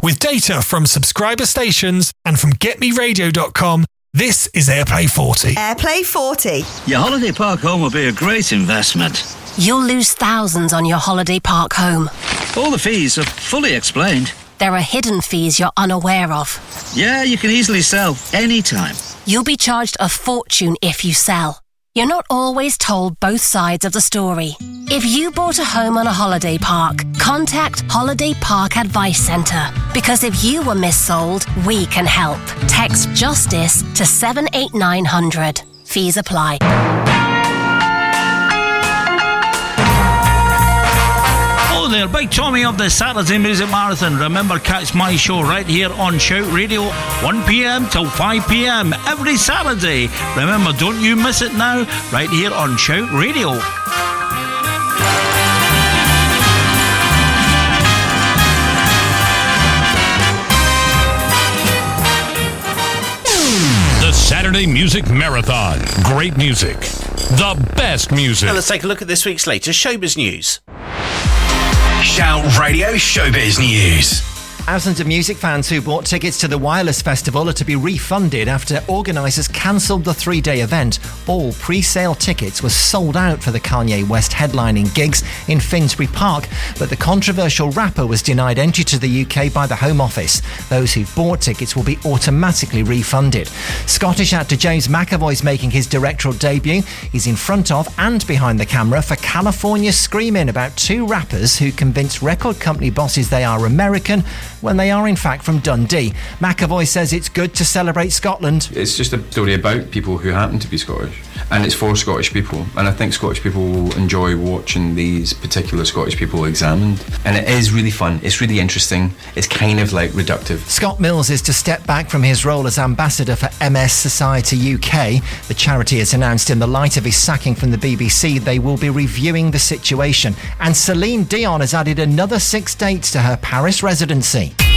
With data from subscriber stations and from GetMeRadio.com, this is AirPlay 40. AirPlay 40. Your holiday park home will be a great investment. You'll lose thousands on your holiday park home. All the fees are fully explained. There are hidden fees you're unaware of. Yeah, you can easily sell anytime. You'll be charged a fortune if you sell. You're not always told both sides of the story. If you bought a home on a holiday park, contact Holiday Park Advice Centre. Because if you were missold, we can help. Text JUSTICE to 78900. Fees apply. Hello there, Big Tommy of the Saturday Music Marathon. Remember, catch my show right here on Shout Radio, 1pm till 5pm every Saturday. Remember, don't you miss it now, right here on Shout Radio. The Saturday Music Marathon. Great music. The best music. Now let's take a look at this week's latest showbiz news. Shout Radio Showbiz News. Thousands of music fans who bought tickets to the Wireless Festival are to be refunded after organisers cancelled the 3-day event. All pre-sale tickets were sold out for the Kanye West headlining gigs in Finsbury Park, but the controversial rapper was denied entry to the UK by the Home Office. Those who bought tickets will be automatically refunded. Scottish actor James McAvoy's making his directorial debut. He's in front of and behind the camera for California Screamin', about two rappers who convinced record company bosses they are American when they are in fact from Dundee. McAvoy says it's good to celebrate Scotland. It's just a story about people who happen to be Scottish, and it's for Scottish people, and I think Scottish people will enjoy watching these particular Scottish people examined, and it is really fun, it's really interesting, it's kind of like reductive. Scott Mills is to step back from his role as ambassador for MS Society UK. The charity has announced in the light of his sacking from the BBC they will be reviewing the situation. And Celine Dion has added another 6 dates to her Paris residency.